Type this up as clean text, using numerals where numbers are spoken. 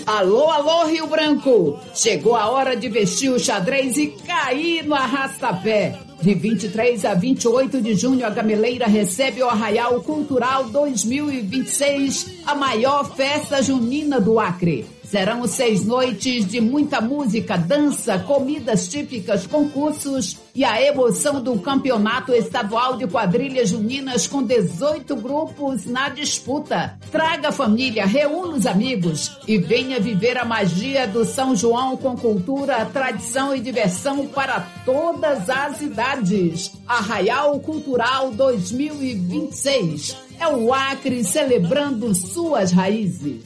Alô, alô, Rio Branco! Chegou a hora de vestir o xadrez e cair no arrastapé. De 23 a 28 de junho, a Gameleira recebe o Arraial Cultural 2026, a maior festa junina do Acre. Serão 6 noites de muita música, dança, comidas típicas, concursos e a emoção do campeonato estadual de quadrilhas juninas com 18 grupos na disputa. Traga a família, reúna os amigos e venha viver a magia do São João com cultura, tradição e diversão para todas as idades. Arraial Cultural 2026. É o Acre celebrando suas raízes.